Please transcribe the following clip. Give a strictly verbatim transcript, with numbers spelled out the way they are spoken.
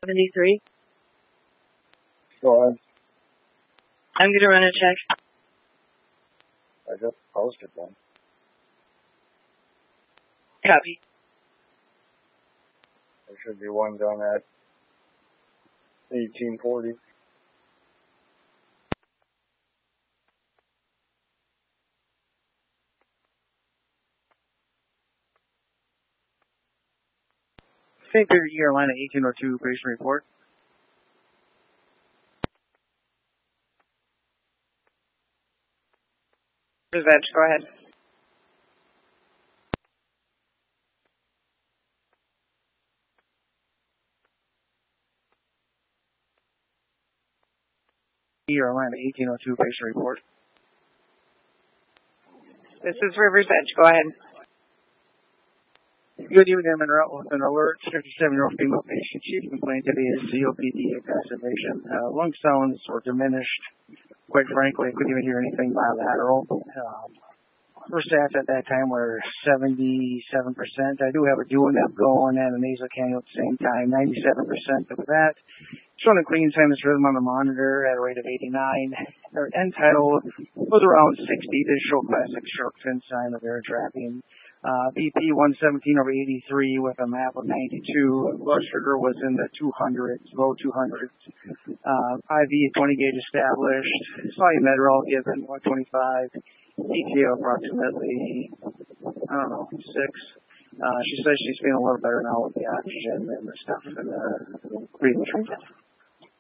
seventy-three. Go ahead. I'm going to run a check. I just posted one. Copy. There should be one done at eighteen forty. Saint Peter Carolina eighteen oh two, patient report. Revenge, go ahead. Carolina eighteen oh two, patient report. This is Rivers Edge, go ahead. Good evening, I'm in route with an alert. fifty-seven-year-old female patient. Chief complaint today is C O P D exacerbation. Uh, lung sounds were diminished. Quite frankly, I couldn't even hear anything bilateral. Um, First stats at that time were seventy-seven percent. I do have a dual-nep going and a nasal cannula at the same time, ninety-seven percent of that. Showing a clean sinus rhythm on the monitor at a rate of eighty-nine. Their end title was around sixty. Visual classic shark fin sign of air trapping. Uh, B P one seventeen over eighty-three with a map of ninety-two. Blood sugar was in the two hundreds, low two hundreds. Uh, I V twenty gauge established. Solumetrol given one twenty-five. E T A approximately, I don't know, six. Uh, she says she's feeling a little better now with the oxygen and the stuff and the breathing treatment.